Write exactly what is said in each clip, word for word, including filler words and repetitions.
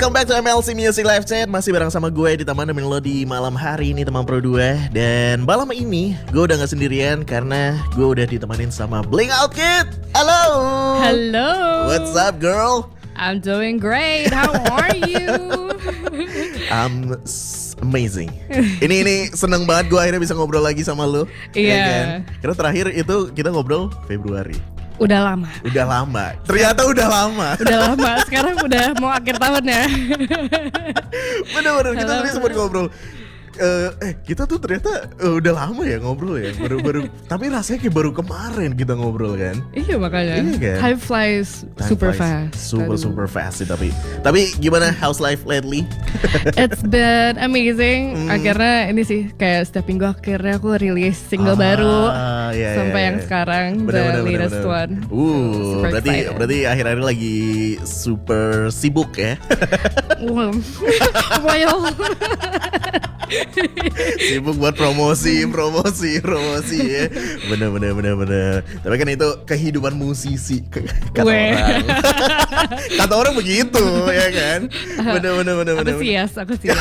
welcome back to M L C Music Live Chat. Masih bareng sama gue ditemani lo di malam hari ini teman Pro dua. Dan malam ini gue udah gak sendirian karena gue udah ditemanin sama Bling Out Kid. Halo. Hello. What's up girl? I'm doing great. How are you? I'm amazing. Ini ini seneng banget gue akhirnya bisa ngobrol lagi sama lo. Iya. Ya kan? Karena terakhir itu kita ngobrol Februari. Udah lama. Udah lama. Ternyata udah lama. Udah lama. Sekarang udah mau akhir tahun ya. Bener-bener kita tadi sempat ngobrol. Uh, eh kita tuh ternyata uh, udah lama ya ngobrol ya. Baru-baru. Tapi rasanya kayak baru kemarin kita ngobrol kan. Iya makanya. Iya kan? Time flies Time super flies fast. Super Aduh. super fast sih tapi. Tapi gimana house life lately? It's been amazing. Hmm. Akhirnya ini sih kayak setiap minggu akhirnya aku rilis single Ah, baru iya, sampai iya, yang iya. sekarang Bener, the bener, bener, latest bener. one. Uh, Super berarti excited. berarti akhir-akhir lagi super sibuk ya. Wow. Well. Sibuk buat promosi, promosi, promosi ya. Bener, bener, bener, bener. Tapi kan itu kehidupan musisi kata Weh. orang. Kata orang begitu ya kan. Bener, bener, bener, bener. Aku sias, aku sias.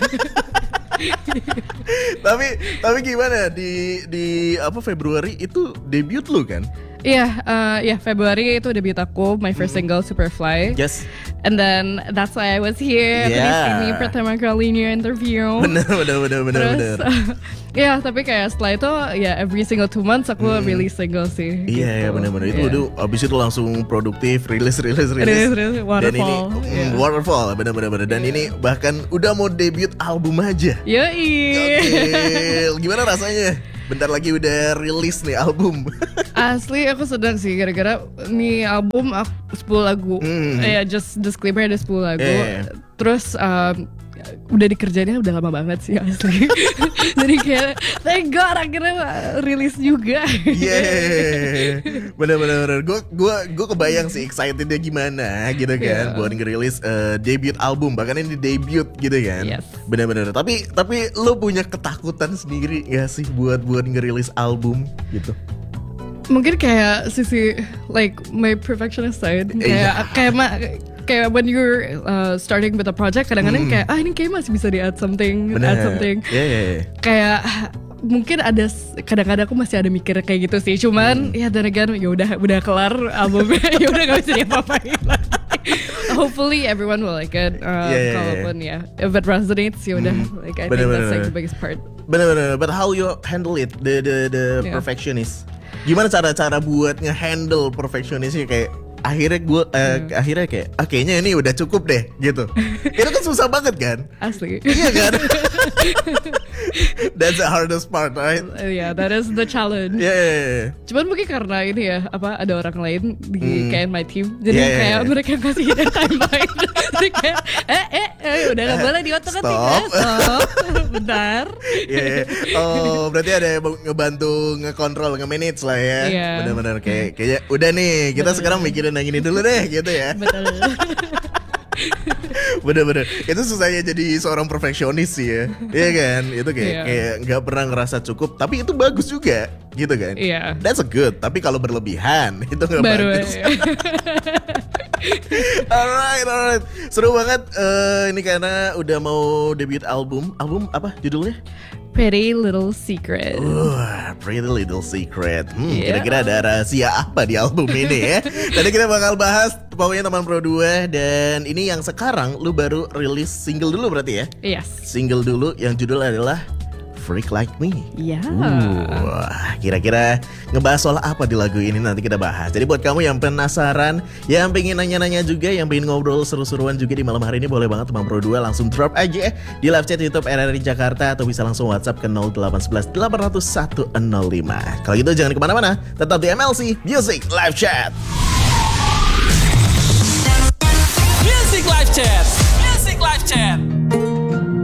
tapi tapi gimana di di apa Februari itu debut lu kan? Iya, uh, ya Februari itu debut aku, my first single Superfly. Yes. And then that's why I was here. Yeah. Tadi sini pertama kali new interview. Bener, bener, bener, bener, Terus, bener. uh, ya tapi kayak setelah itu ya every single two months aku Hmm. release single sih. Iya, gitu. ya benar-benar itu Iya. udah abis itu langsung produktif, rilis, rilis, rilis. Rilis, rilis, Dan ini waterfall, mm, iya. waterfall, benar-benar. benar. Dan Iya. ini bahkan udah mau debut album aja. Yoi. Oke, gimana rasanya? Bentar lagi udah rilis nih album. Asli aku sedang sih gara-gara nih album aku sepuluh lagu. Hmm. Ya just disclaimer ada sepuluh lagu. Iya. Terus um, udah dikerjainnya udah lama banget sih asli. Jadi kayak thank God akhirnya rilis juga. Yeah, bener-bener. Gue gue gue kebayang sih excitednya gimana gitu kan Yeah. buat ngerilis uh, debut album, bahkan ini debut gitu kan. Yes. Bener-bener. Tapi tapi lo punya ketakutan sendiri gak sih buat buat ngerilis album gitu? Mungkin kayak sisi like my perfectionist side kayak Iya. kayak ma- kayak when you're uh, starting with a project kadang-kadang Hmm. kayak ah ini kayak masih bisa di add something, Bener. add something. Iya, iya, iya. Kayak mungkin ada s- kadang-kadang aku masih ada mikir kayak gitu sih. Cuman ya dan again ya udah udah kelar albumnya ya udah gak bisa diapa-apain. Hopefully everyone will like it. Uh, Yeah, yeah, yeah. Kalaupun ya if it resonates ya udah Hmm. like I Bener, think that's bener, like the bener. biggest part. Bener-bener. But how you handle it, the the the Yeah. perfectionist? Gimana cara-cara buat nge-handle perfectionistnya kayak akhirnya gue uh, akhirnya kayak ah, kayaknya ini udah cukup deh gitu. Itu kan susah banget kan? Asli. Iya kan? That's the hardest part, right? Uh, yeah, that is the challenge. Yeah, yeah, yeah. Cuman mungkin karena ini ya apa ada orang lain di Hmm. kayak my team, jadi Yeah, yeah, kayak yeah. mereka kasih kita timeline. Jadi kayak eh eh, eh udah nggak boleh diotak-atik ya, Stop. stop, bentar. Iya, iya. Oh, berarti ada yang ngebantu ngekontrol, nge-manage lah ya. Iya. Benar-benar kayak kayaknya udah nih, kita Bener. sekarang mikirin yang ini dulu deh gitu ya. Betul. Bener-bener. Itu susahnya jadi seorang perfeksionis sih ya. Iya kan? Itu kayak Iya. kayak nggak pernah ngerasa cukup, tapi itu bagus juga gitu kan. Iya. That's a good, tapi kalau berlebihan itu nggak Baru bagus. ya. Alright, alright. Seru banget eh, ini karena udah mau debut album. Album apa judulnya? Pretty Little Secret. Uh, Pretty Little Secret. Hmm, Yeah. Kira-kira ada rahasia apa di album ini ya? Tadi kita bakal bahas pokoknya teman Pro dua. Dan ini yang sekarang lu baru rilis single dulu berarti ya? Yes. Single dulu yang judul adalah Freak Like Me. Ya. Uh, kira-kira ngebahas soal apa di lagu ini nanti kita bahas. Jadi buat kamu yang penasaran, yang pengen nanya-nanya juga, yang pengen ngobrol seru-seruan juga di malam hari ini, boleh banget teman Pro dua langsung drop aja di live chat YouTube R R I Jakarta atau bisa langsung WhatsApp ke nol delapan satu satu delapan nol satu nol lima. Kalau gitu jangan kemana-mana, tetap di M L C Music Live Chat. Music Live Chat. Music Live Chat.